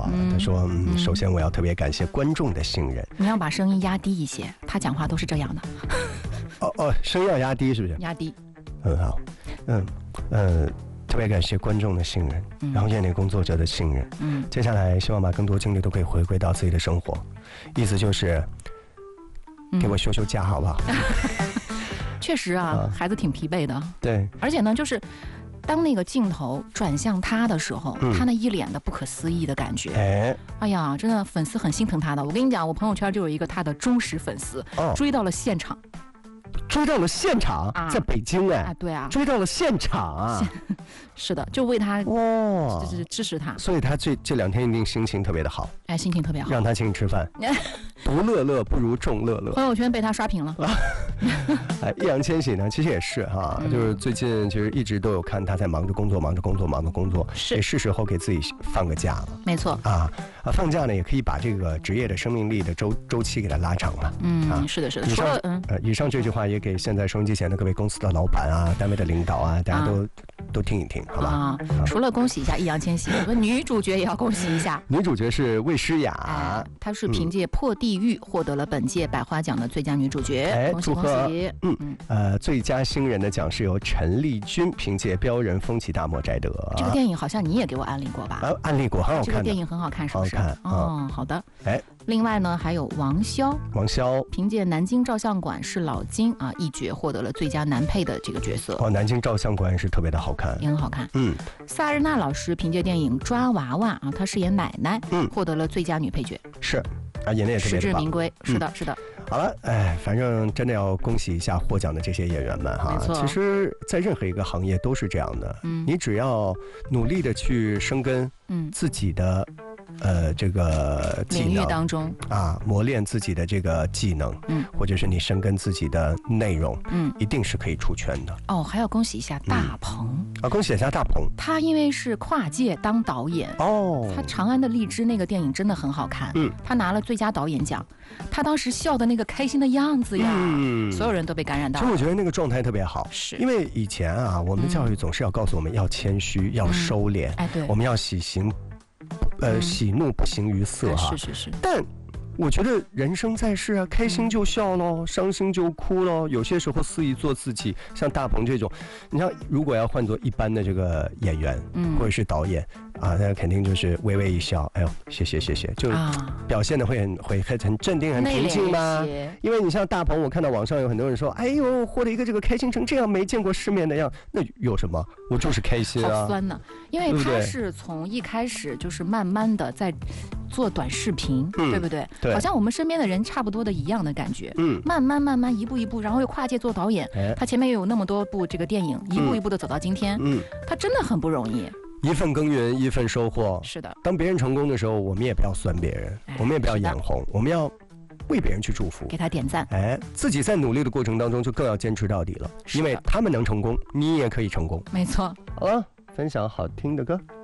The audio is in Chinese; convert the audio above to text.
他说，首先我要特别感谢观众的信任。 你要把声音压低一些，他讲话都是这样的。 声音要压低是不是？ 压低。 很好。特别感谢观众的信任，然后业内工作者的信任。接下来希望把更多精力都可以回归到自己的生活，意思就是给我休休假好不好？ 确实啊，孩子挺疲惫的。 对， 而且呢，就是当那个镜头转向他的时候，他那一脸的不可思议的感觉。哎呀，真的粉丝很心疼他的。我跟你讲，我朋友圈就有一个他的忠实粉丝，追到了现场。 追到了现场，在北京对啊， 追到了现场啊， 是的，就为他就是支持他， 所以他这2天一定心情特别的好， 心情特别好， 让他请你吃饭，独乐乐不如众乐乐， 朋友圈被他刷屏了。 易烊千玺呢，其实也是哈，就是最近其实一直都有看他在忙着工作，也是时候给自己放个假了， 没错放假呢也可以把这个职业的生命力的周期给它拉长了， 是的， 以上这句话也给现在收音机前的各位公司的老板啊、单位的领导啊，大家都听一听，好吧？ 除了恭喜一下易烊千玺，我们女主角也要恭喜一下。 女主角是魏诗雅， 她是凭借《破地狱》获得了本届百花奖的最佳女主角，恭喜恭喜！ 最佳新人的奖是由陈丽君凭借《标人风起大漠》摘得。 这个电影好像你也给我安利过吧？ 安利过，很好看。 这个电影很好看，是不是？好的。另外呢，还有王骁凭借《南京照相馆是老金》一角获得了最佳男配的这个角色。 南京照相馆是特别的好看， 也很好看。萨日娜老师凭借电影《抓娃娃》她饰演奶奶，获得了最佳女配角。 是演的也特别的棒，实至名归。是的，是的。 好了，反正真的要恭喜一下获奖的这些演员们哈。其实，在任何一个行业都是这样的，你只要努力的去深耕自己的这个技能领域当中磨练自己的这个技能，或者是你深耕自己的内容，一定是可以出圈的。 还要恭喜一下大鹏恭喜一下大鹏， 他因为是跨界当导演他《长安的荔枝》那个电影真的很好看，他拿了最佳导演奖，他当时笑的那个开心的样子呀，所有人都被感染到。 其实我觉得那个状态特别好， 是因为以前我们的教育总是要告诉我们要谦虚，要收敛， 对， 我们要喜怒不形于色是。 但我觉得人生在世开心就笑咯，伤心就哭咯，有些时候肆意做自己，像大鹏这种，你像如果要换做一般的这个演员，或者是导演那肯定就是微微一笑，哎呦，谢谢，就表现的会很镇定、很平静吗？因为你像大鹏，我看到网上有很多人说，哎呦，获得一个这个开心成这样没见过世面的样，那有什么？我就是开心好酸呢，因为他是从一开始就是慢慢的在做短视频，对不对？ 对， 好像我们身边的人差不多的一样的感觉。慢慢一步一步，然后又跨界做导演，他前面又有那么多部这个电影，一步一步的走到今天，他真的很不容易。 一份耕耘一份收获， 是的。 当别人成功的时候，我们也不要酸别人，我们也不要眼红，我们要为别人去祝福， 给他点赞。 自己在努力的过程当中就更要坚持到底了，因为他们能成功，你也可以成功。 没错。 好了，分享好听的歌。